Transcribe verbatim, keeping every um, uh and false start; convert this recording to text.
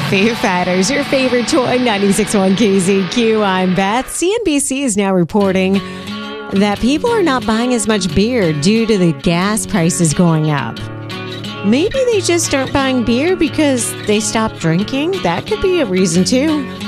Foo Fighters, your favorite toy, ninety-six point one K Z Q. I'm Beth. C N B C is now reporting that people are not buying as much beer due to the gas prices going up. Maybe they just aren't buying beer because they stopped drinking. That could be a reason too.